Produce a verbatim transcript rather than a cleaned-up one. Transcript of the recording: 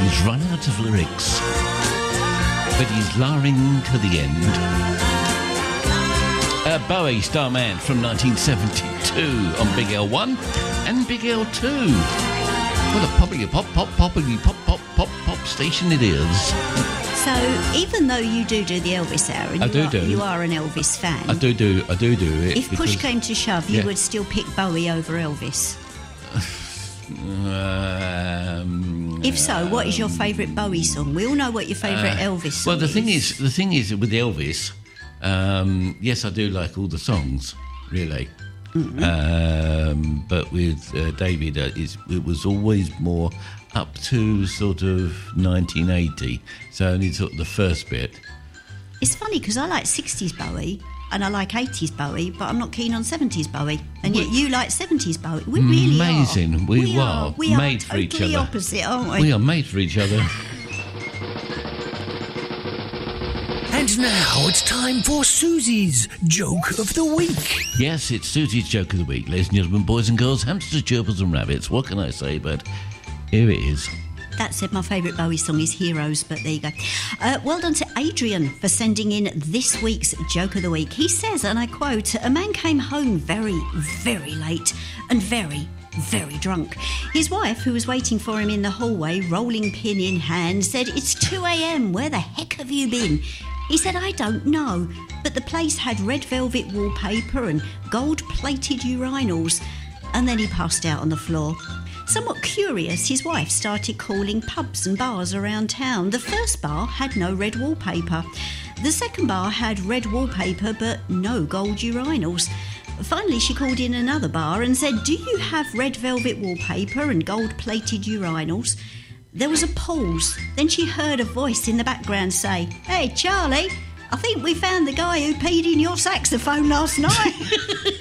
He's run out of lyrics, but he's lowering to the end. Uh, Bowie, Starman from nineteen seventy-two on Big L one and Big L two. What a poppy pop pop poppy pop pop pop pop station it is. So even though you do do the Elvis hour, and I you, do are, do. you are an Elvis fan, I do do I do do it. if push came to shove, you yeah. would still pick Bowie over Elvis. Um, If so, what is your favourite Bowie song? We all know what your favourite uh, Elvis song Well, the is. thing is, the thing is with Elvis, um, yes, I do like all the songs, really. Mm-hmm. Um, but with uh, David, uh, it's, it was always more up to sort of nineteen eighty. So only sort of the first bit. It's funny because I like sixties Bowie and I like eighties Bowie, but I'm not keen on seventies Bowie. And yet you like seventies Bowie. We really Amazing. are. Amazing. We, we are. We made are for totally each other. opposite, aren't we? We are made for each other. And now it's time for Susie's Joke of the Week. Yes, it's Susie's Joke of the Week. Ladies and gentlemen, boys and girls, hamsters, gerbils and rabbits. What can I say, but here it is. That said, my favourite Bowie song is Heroes, but there you go. Uh, well done to Adrian for sending in this week's Joke of the Week. He says, and I quote, "A man came home very, very late and very, very drunk. His wife, who was waiting for him in the hallway, rolling pin in hand, said, 'It's two a.m, where the heck have you been?' He said, 'I don't know, but the place had red velvet wallpaper and gold-plated urinals.' And then he passed out on the floor. Somewhat curious, his wife started calling pubs and bars around town. The first bar had no red wallpaper. The second bar had red wallpaper but no gold urinals. Finally, she called in another bar and said, 'Do you have red velvet wallpaper and gold-plated urinals?' There was a pause. Then she heard a voice in the background say, 'Hey, Charlie, I think we found the guy who peed in your saxophone last night.'"